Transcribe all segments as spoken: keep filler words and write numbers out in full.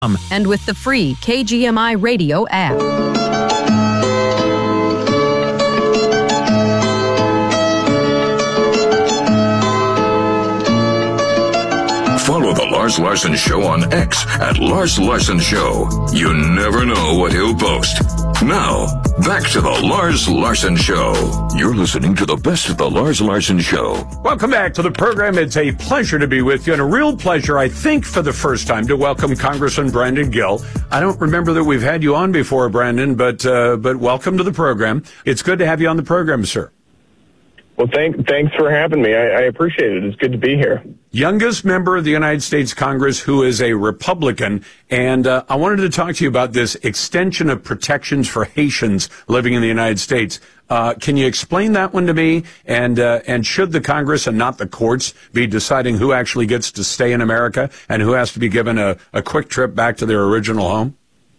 and with the free K G M I Radio app. Follow The Lars Larson Show on X at Lars Larson Show. You never know what he'll post. Now, back to The Lars Larson Show. You're listening to the best of The Lars Larson Show. Welcome back to the program. It's a pleasure to be with you, and a real pleasure, I think, for the first time, to welcome Congressman Brandon Gill. I don't remember that we've had you on before, Brandon, but uh, but welcome to the program. It's good to have you on the program, sir. Well, thank, thanks for having me. I, I appreciate it. It's good to be here. Youngest member of the United States Congress who is a Republican, and uh, I wanted to talk to you about this extension of protections for Haitians living in the United States. Uh, can you explain that one to me? And uh, and should the Congress and not the courts be deciding who actually gets to stay in America and who has to be given a, a quick trip back to their original home?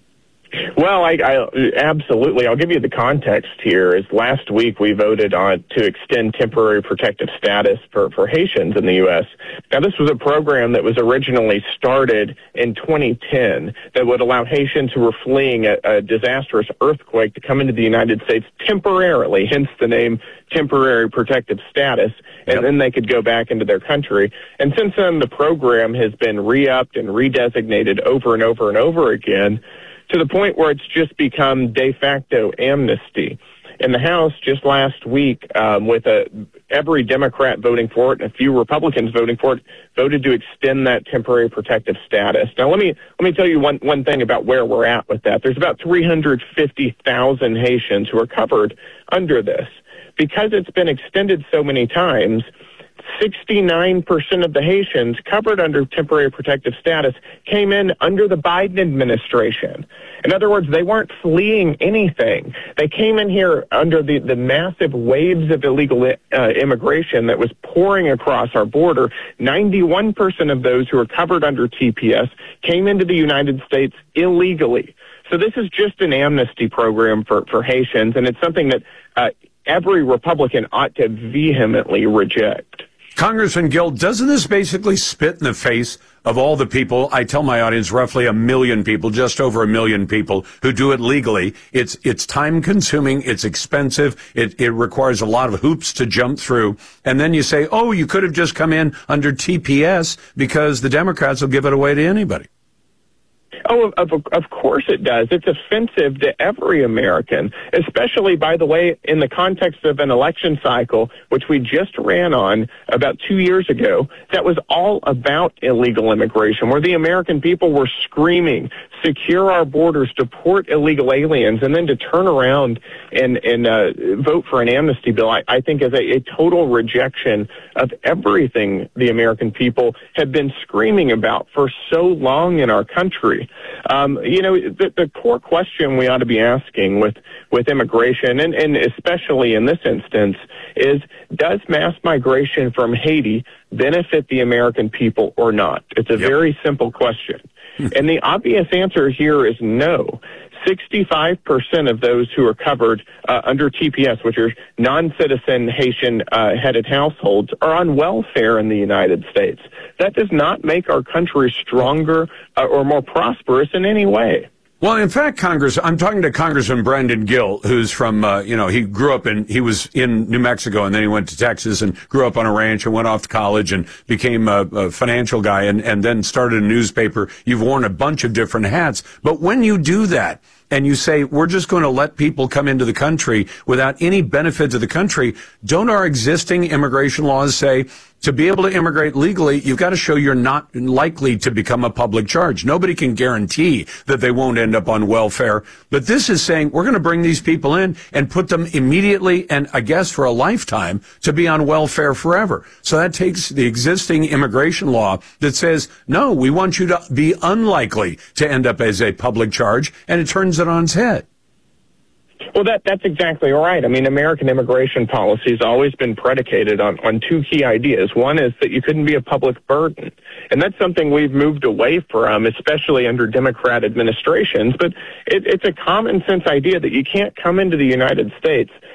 Well, I, I absolutely. I'll give you the context here. Is last week we voted on to extend temporary protective status for, for Haitians in the U S. Now, this was a program that was originally started in twenty ten that would allow Haitians who were fleeing a, a disastrous earthquake to come into the United States temporarily, hence the name temporary protective status, and yep. then they could go back into their country. And since then, the program has been re-upped and redesignated over and over and over again, to the point where it's just become de facto amnesty. In the House, just last week, um, with a, every Democrat voting for it and a few Republicans voting for it, voted to extend that temporary protective status. Now, let me let me tell you one, one thing about where we're at with that. There's about three hundred fifty thousand Haitians who are covered under this. Because it's been extended so many times, sixty-nine percent of the Haitians covered under temporary protective status came in under the Biden administration. In other words, they weren't fleeing anything. They came in here under the, the massive waves of illegal uh, immigration that was pouring across our border. ninety-one percent of those who were covered under T P S came into the United States illegally. So this is just an amnesty program for, for Haitians, and it's something that uh, every Republican ought to vehemently reject. Congressman Gill, doesn't this basically spit in the face of all the people, I tell my audience roughly a million people, just over a million people who do it legally? It's it's time consuming, it's expensive, it, it requires a lot of hoops to jump through. And then you say, oh, you could have just come in under T P S because the Democrats will give it away to anybody. Oh, of, of course it does. It's offensive to every American, especially, by the way, in the context of an election cycle, which we just ran on about two years ago, that was all about illegal immigration, where the American people were screaming, secure our borders, deport illegal aliens, and then to turn around and, and uh, vote for an amnesty bill, I, I think is a, a total rejection of everything the American people have been screaming about for so long in our country. Um, you know, the, the core question we ought to be asking with, with immigration, and, and especially in this instance, is does mass migration from Haiti benefit the American people or not? It's a yep. very simple question. And the obvious answer here is no. sixty-five percent of those who are covered uh, under T P S, which are non-citizen Haitian-headed uh, households, are on welfare in the United States. That does not make our country stronger uh, or more prosperous in any way. Well, in fact, Congress, I'm talking to Congressman Brandon Gill, who's from, uh, you know, he grew up in, he was in New Mexico, and then he went to Texas and grew up on a ranch and went off to college and became a, a financial guy and, and then started a newspaper. You've worn a bunch of different hats. But when you do that, and you say, we're just going to let people come into the country without any benefit to the country, don't our existing immigration laws say, to be able to immigrate legally, you've got to show you're not likely to become a public charge. Nobody can guarantee that they won't end up on welfare. But this is saying we're going to bring these people in and put them immediately, and I guess for a lifetime, to be on welfare forever. So that takes the existing immigration law that says, no, we want you to be unlikely to end up as a public charge, and it turns it on its head. Well, that that's exactly right. I mean, American immigration policy has always been predicated on, on two key ideas. One is that you couldn't be a public burden, and that's something we've moved away from, especially under Democrat administrations. But it, it's a common sense idea that you can't come into the United States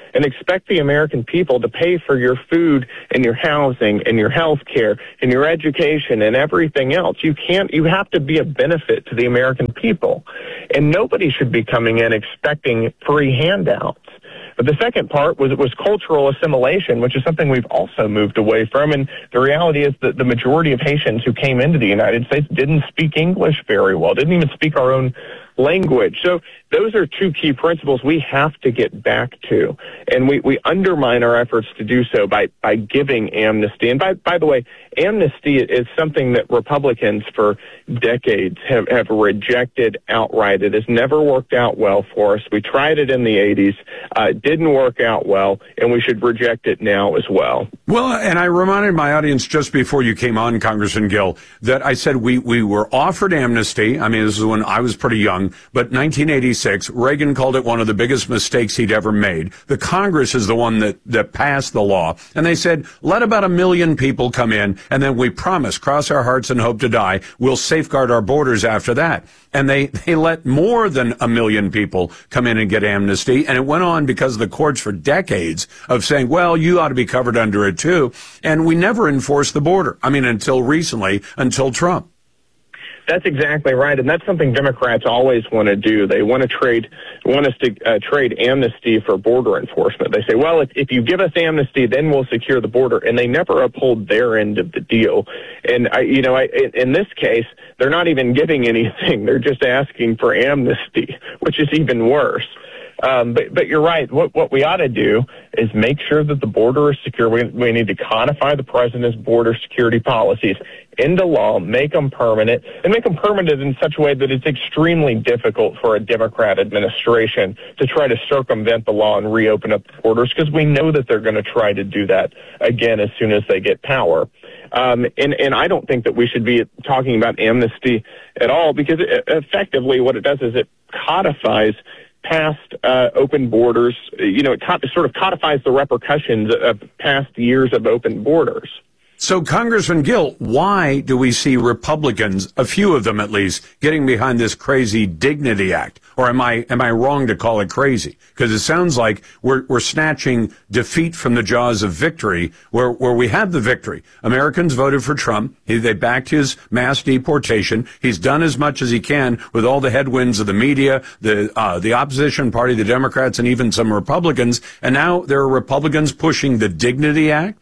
and expect the American people to pay for your food and your housing and your health care and your education and everything else. You can't, you have to be a benefit to the American people. And nobody should be coming in expecting free handouts. But the second part was was cultural assimilation, which is something we've also moved away from. And the reality is that the majority of Haitians who came into the United States didn't speak English very well, didn't even speak our own language. So those are two key principles we have to get back to. And we, we undermine our efforts to do so by, by giving amnesty. And by, by the way, amnesty is something that Republicans for decades have, have rejected outright. It has never worked out well for us. We tried it in the eighties. Uh, it didn't work out well, and we should reject it now as well. Well, and I reminded my audience just before you came on, Congressman Gill, that I said we, we were offered amnesty. I mean, this is when I was pretty young, but nineteen eighty-six, Reagan called it one of the biggest mistakes he'd ever made. The Congress is the one that, that passed the law, and they said, let about a million people come in, and then we promise, cross our hearts and hope to die, we'll safeguard our borders after that. And they, they let more than a million people come in and get amnesty. And it went on because of the courts for decades of saying, well, you ought to be covered under it too. And we never enforced the border. I mean, until recently, until Trump. That's exactly right, and that's something Democrats always want to do. They want to trade, want us to uh, trade amnesty for border enforcement. They say, well, if, if you give us amnesty, then we'll secure the border, and they never uphold their end of the deal. And I, you know, I, in this case, they're not even giving anything; they're just asking for amnesty, which is even worse. Um, but, but you're right. What, what we ought to do is make sure that the border is secure. We, we need to codify the president's border security policies into law, make them permanent, and make them permanent in such a way that it's extremely difficult for a Democrat administration to try to circumvent the law and reopen up the borders, because we know that they're going to try to do that again as soon as they get power. Um, and, and I don't think that we should be talking about amnesty at all, because it, effectively what it does is it codifies past uh, open borders. You know, it co- sort of codifies the repercussions of past years of open borders. So, Congressman Gill, why do we see Republicans, a few of them at least, getting behind this crazy Dignity Act? Or am I am I wrong to call it crazy? Because it sounds like we're we're snatching defeat from the jaws of victory, where where we had the victory. Americans voted for Trump. He, they backed his mass deportation. He's done as much as he can with all the headwinds of the media, the uh, the opposition party, the Democrats, and even some Republicans. And now there are Republicans pushing the Dignity Act.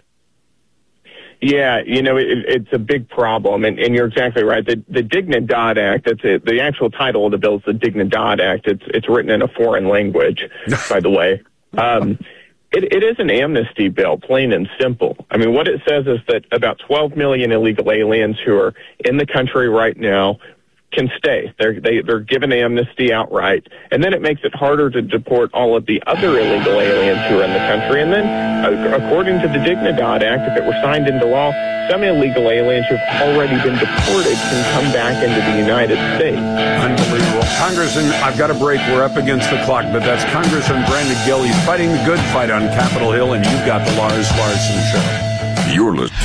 Yeah, you know, it, it's a big problem, and, and you're exactly right. The, the Dignidad Act, that's it. The actual title of the bill is the Dignidad Act. It's it's written in a foreign language, by the way. Um, it, it is an amnesty bill, plain and simple. I mean, what it says is that about twelve million illegal aliens who are in the country right now can stay. They're, they, they're given amnesty outright. And then it makes it harder to deport all of the other illegal aliens who are in the country. And then, uh, according to the Dignidad Act, if it were signed into law, some illegal aliens who have already been deported can come back into the United States. Unbelievable. Congressman, I've got a break. We're up against the clock, but that's Congressman Brandon Gill. He's fighting the good fight on Capitol Hill, and you've got the Lars Larson Show. You're listening.